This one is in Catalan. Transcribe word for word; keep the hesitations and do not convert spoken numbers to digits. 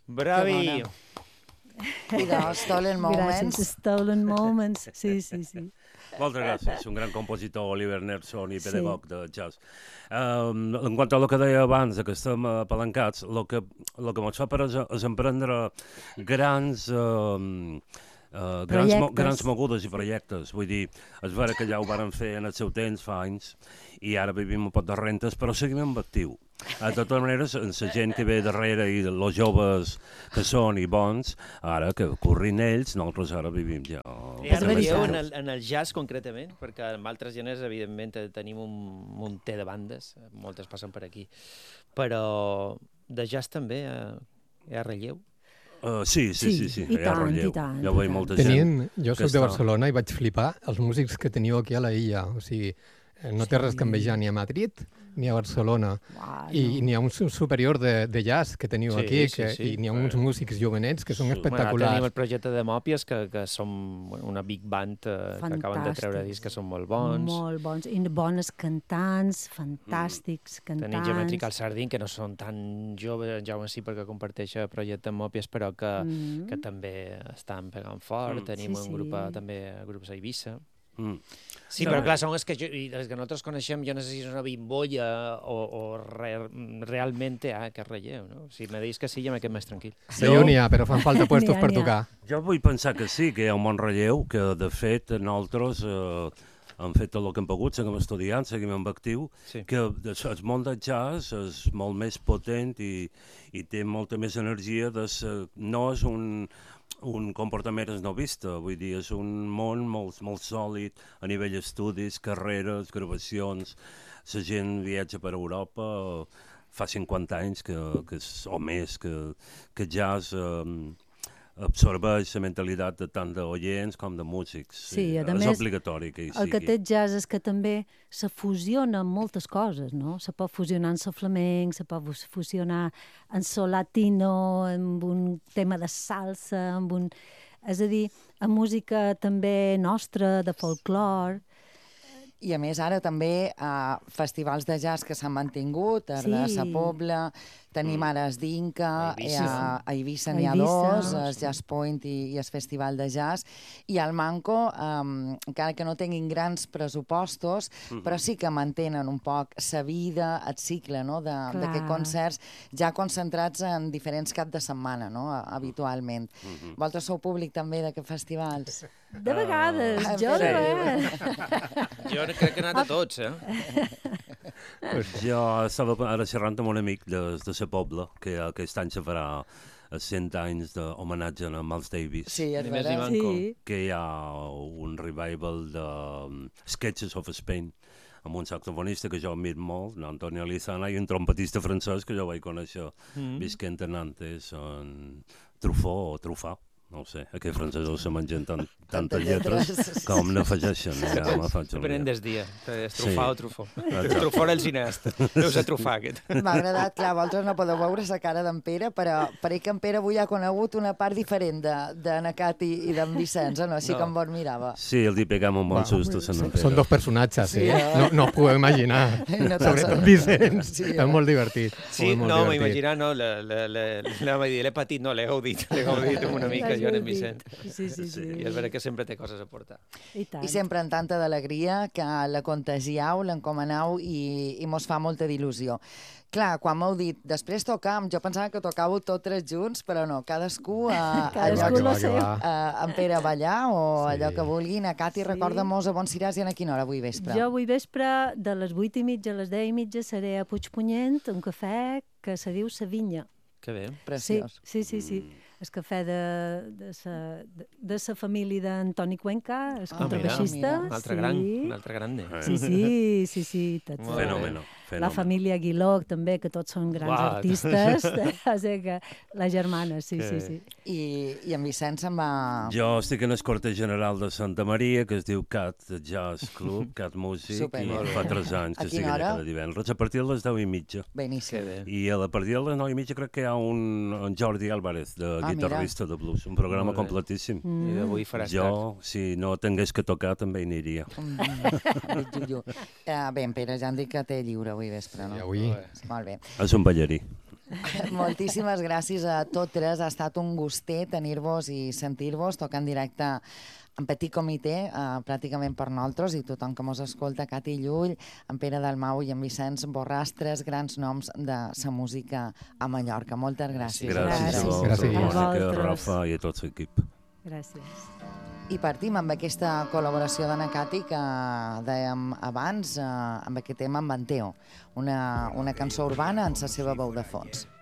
Bravi! I de Stolen Moments. Gràcies, Stolen Moments, sí, sí, sí. Moltes gràcies, un gran compositor, Oliver Nelson i pedagog Sí. de jazz. Um, en quant a el que deia abans, que estem apalancats, el que, el que ens fa per és, és emprendre grans... Um, Uh, grans, mo grans mogudes i projectes, vull dir, és vera que ja ho varen fer en el seu temps, fa anys, i ara vivim un poc de rentes, però seguim amb actiu. De totes maneres, la gent que ve darrere i els joves que són i bons, ara que corrin ells, nosaltres ara vivim ja... I ara veieu en el, en el jazz concretament, perquè amb altres gèneres evidentment tenim un munter de bandes, moltes passen per aquí, però de jazz també hi ha relleu? Uh, sí, sí, sí, sí, sí. I hi ha tant, relleu. i tant, Ja i veig tant. molta Tenien, gent. jo soc de Barcelona i vaig flipar els músics que teniu aquí a la illa. O sigui, no té res que envejar ni a Madrid ni a Barcelona. Uau, I no. n'hi ha un superior de, de jazz que teniu Sí, aquí, sí, que, sí. i n'hi ha uns músics jovenets que són Sí. espectaculars. Bueno, tenim el projecte de Mòpies, que, que som una big band eh, que acaben de treure Fantàstics. discs que són molt bons. Molt bons, i bones cantants, fantàstics Tenim cantants. Geometrical Sardine, que no són tan joves, en Jaume sí, perquè comparteix el projecte amb Mòpies, però que, Mm. que també estan pegant fort. Mm. Tenim Sí, un grup, sí. també grups a Eivissa. Mm. Sí, Sí. però clar, són els que, jo, i els que nosaltres coneixem, jo no sé si és una bimbolla o, o re, realment ah, que relleu, no? Si me dius que sí, ja me quedo més tranquil. Sí, jo n'hi ha, però fan falta puestos N'hi ha, per n'hi ha. tocar. Jo vull pensar que sí, que hi ha un bon relleu, que de fet nosaltres eh, hem fet tot el que hem pogut, seguim estudiant, seguim amb actiu, Sí. que el món del jazz és molt més potent i, i té molta més energia, de ser, no és un, un comportament esnovista, vull dir, és un món molt, molt sòlid a nivell d'estudis, carreres, gravacions, la gent viatja per Europa, fa cinquanta anys que, que és, o més que, que jazz eh, absorbeix la mentalitat de tant d'oients com de músics. Sí, a és més, obligatori que hi sigui. El que té el jazz és que també se fusiona amb moltes coses, no? Se pot fusionar amb el flamenc, se pot fus- fusionar amb el latino, amb un tema de salsa, amb un... És a dir, amb música també nostra, de folclore. I a més ara també eh, festivals de jazz que s'han mantingut, a Sí. Sa Pobla, tenim ara es Dinka, A Eivissa. a, a Eivissa A n'hi ha Eivissa. dos, el Jazz Point i, i el Festival de Jazz, i al Manco, eh, encara que no tinguin grans pressupostos, però sí que mantenen un poc sa vida, el cicle no? de- d'aquests Clar. concerts, ja concentrats en diferents caps de setmana, no? habitualment. Vosaltres sou públic també d'aquests festivals? De vegades, Ah, jo sí. no, eh? Jo crec que he anat a tots, eh? Jo estava ara xerrant amb un amic de, de la Pobla, que aquest any se farà els cent anys d'homenatge a Miles Davis. Sí, és Ni més ni vera. menys. Sí. Que hi ha un revival de um, Sketches of Spain, amb un saxofonista que jo admiro molt, Antonio Lizana, i un trompetista francès que jo vaig conèixer Mm. visquent a Nantes, en Truffaut o Truffat, no ho sé, aquests francesos se mengen tant, tantes lletres com n'afegeixen. Ja me faig un Depenent lío. del dia. És Sí. trufar o trufó. Exacte. Trufó era el cineasta. Deu ser trufar, aquest. M'ha agradat, clar, vosaltres no podeu veure la cara d'en Pere, però per que en Pere avui ha conegut una part diferent de, de Nacat i, i d'en Vicenç, o no? Així No. que em vos mirava. Sí, el li pegam un bon Va, susto. Se Són, són dos personatges, sí. Sí, eh? No, no us podeu imaginar. No te'n Sobretot sap. Vicenç. Sí, eh? És molt divertit. Sí, molt, molt no, divertit. m'imaginar, no, le- le- le- l'anava a dir, l'he patit, no, l'he gaudit, l'he gaudit amb una mica, jo en en Vicent. Sí, sí, sí. I és vera que sempre té coses a portar. I tant. I sempre en tanta d'alegria que la contagiau, l'encomanau i, i mos fa molta d'il·lusió. Clar, quan m'heu dit, després tocam, jo pensava que tocàveu tots tres junts, però no, cadascú a, Cadascú allò que lo va, que seu. va. a, en Pere ballar o Sí. allò que vulguin. A Cati, Sí. recorda-mos a on seràs i a quina hora avui vespre. Jo avui vespre, de les vuit i mitja a les deu i mitja, seré a Puigpunyent, un cafè que se diu Sa Vinya. Que bé. Preciós. Sí, sí, sí, sí. El cafè de, de, sa, de, de sa família d'Antoni Cuenca, el Ah, contrabaixista. mira. Un altre gran, un altre grande. Sí, sí, sí, sí. Tots, Molt bé. Fenòmeno. la família Aguiló, també, que tots són grans Uau. artistes. O sigui que la germana, sí, Que sí, bé. sí. I, I en Vicenç se'n va... Jo estic en el corte general de Santa Maria, que es diu Cat Jazz Club, Cat Music, Super. i Molt bé. fa tres anys A que quina estic allà hora? cada divendres, a partir de les deu i mitja. Beníssim. Que bé. I a la partir de les nou i mitja crec que hi ha un, un Jordi Álvarez, de Ah, guitarrista de blues, un programa Molt bé. completíssim. Mm. I d'avui faràs tard. Jo, si no tingués que tocar, també hi aniria. Mm, uh, bé, en Pere ja han dit que té lliure avui vespre, no? I avui, Molt bé. És un ballarí. Moltíssimes gràcies a tots tres. Ha estat un gustet tenir-vos i sentir-vos tocar en directe en petit comitè, eh, pràcticament per nosaltres, i tothom que mos escolta, Cati Llull, en Pere Dalmau i en Vicenç Borràs, tres grans noms de la música a Mallorca. Moltes gràcies. Gràcies a Gràcies. vosaltres, Mònica, Gràcies. Rafa i a tot l'equip. Gràcies. I partim amb aquesta col·laboració d'Anna Cati que dèiem abans, eh, amb aquest tema amb en Teo, una, una cançó urbana en la seva veu de fons.